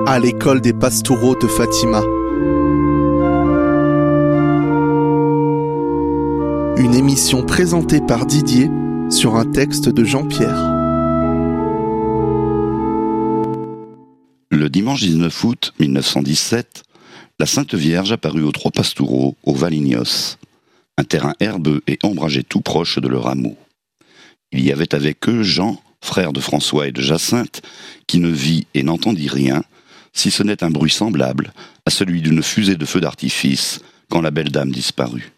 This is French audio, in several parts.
à l'école des Pastoureaux de Fatima. Une émission présentée par Didier sur un texte de Jean-Pierre. Le dimanche 19 août 1917, la Sainte Vierge apparut aux Trois Pastoureaux, au Valignos, un terrain herbeux et ombragé tout proche de leur hameau. Il y avait avec eux Jean, frère de François et de Jacinthe, qui ne vit et n'entendit rien, si ce n'est un bruit semblable à celui d'une fusée de feu d'artifice quand la belle dame disparut.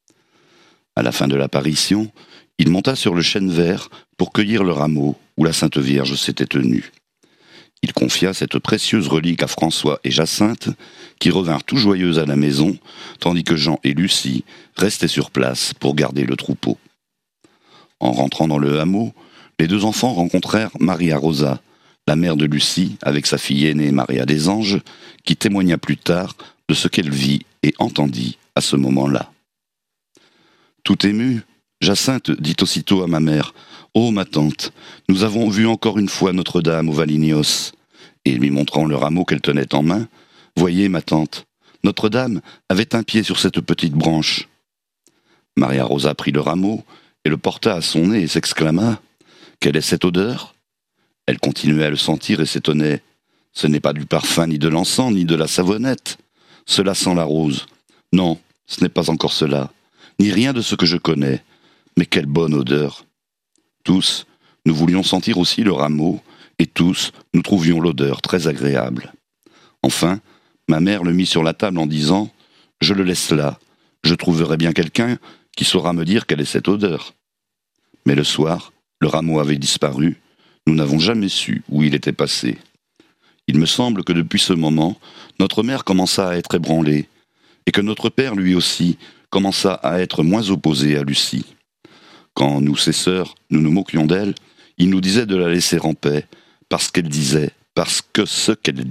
À la fin de l'apparition, il monta sur le chêne vert pour cueillir le rameau où la Sainte Vierge s'était tenue. Il confia cette précieuse relique à François et Jacinthe, qui revinrent tout joyeux à la maison, tandis que Jean et Lucie restaient sur place pour garder le troupeau. En rentrant dans le hameau, les deux enfants rencontrèrent Maria Rosa, la mère de Lucie, avec sa fille aînée Maria des Anges, qui témoigna plus tard de ce qu'elle vit et entendit à ce moment-là. Tout émue, Jacinthe dit aussitôt à ma mère « Oh, ma tante, nous avons vu encore une fois Notre-Dame au Valignos. » Et lui montrant le rameau qu'elle tenait en main, « Voyez, ma tante, Notre-Dame avait un pied sur cette petite branche. » Maria Rosa prit le rameau et le porta à son nez et s'exclama « Quelle est cette odeur ?» Elle continuait à le sentir et s'étonnait. « Ce n'est pas du parfum, ni de l'encens, ni de la savonnette. Cela sent la rose. Non, ce n'est pas encore cela, ni rien de ce que je connais. Mais quelle bonne odeur !» Tous, nous voulions sentir aussi le rameau, et tous, nous trouvions l'odeur très agréable. Enfin, ma mère le mit sur la table en disant « Je le laisse là, je trouverai bien quelqu'un qui saura me dire quelle est cette odeur. » Mais le soir, le rameau avait disparu, nous n'avons jamais su où il était passé. Il me semble que depuis ce moment, notre mère commença à être ébranlée, et que notre père, lui aussi, commença à être moins opposé à Lucie. Quand nous, ses sœurs, nous nous moquions d'elle, il nous disait de la laisser en paix, parce que ce qu'elle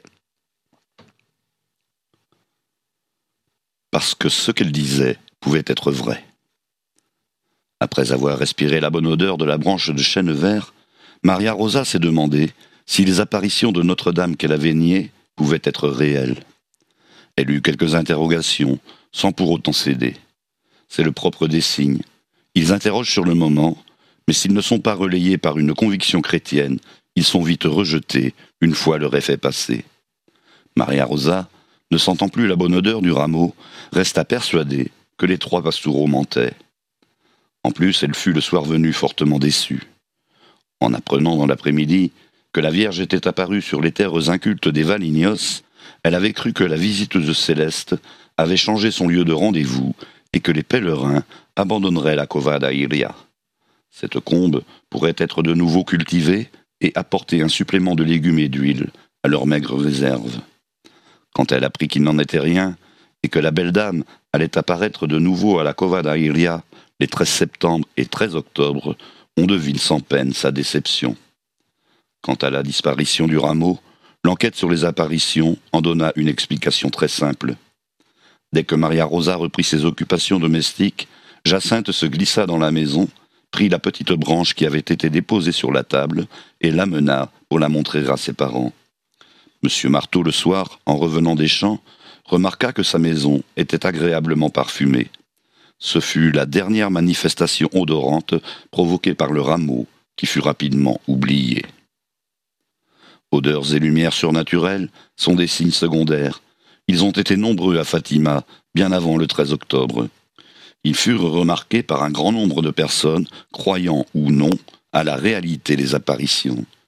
disait pouvait être vrai. Après avoir respiré la bonne odeur de la branche de chêne vert, Maria Rosa s'est demandé si les apparitions de Notre-Dame qu'elle avait niées pouvaient être réelles. Elle eut quelques interrogations, sans pour autant céder. C'est le propre des signes. Ils interrogent sur le moment, mais s'ils ne sont pas relayés par une conviction chrétienne, ils sont vite rejetés une fois leur effet passé. Maria Rosa, ne sentant plus la bonne odeur du rameau, resta persuadée que les Trois Pastoureaux mentaient. En plus, elle fut le soir venu fortement déçue. En apprenant dans l'après-midi que la Vierge était apparue sur les terres incultes des Valignos, elle avait cru que la visiteuse céleste avait changé son lieu de rendez-vous et que les pèlerins abandonneraient la Cova da Iria. Cette combe pourrait être de nouveau cultivée et apporter un supplément de légumes et d'huile à leurs maigres réserves. Quand elle apprit qu'il n'en était rien et que la belle dame allait apparaître de nouveau à la Cova da Iria les 13 septembre et 13 octobre, on devine sans peine sa déception. Quant à la disparition du rameau, l'enquête sur les apparitions en donna une explication très simple. Dès que Maria Rosa reprit ses occupations domestiques, Jacinthe se glissa dans la maison, prit la petite branche qui avait été déposée sur la table et l'amena pour la montrer à ses parents. Monsieur Marteau, le soir, en revenant des champs, remarqua que sa maison était agréablement parfumée. Ce fut la dernière manifestation odorante provoquée par le rameau, qui fut rapidement oublié. Odeurs et lumières surnaturelles sont des signes secondaires. Ils ont été nombreux à Fatima, bien avant le 13 octobre. Ils furent remarqués par un grand nombre de personnes, croyant ou non à la réalité des apparitions.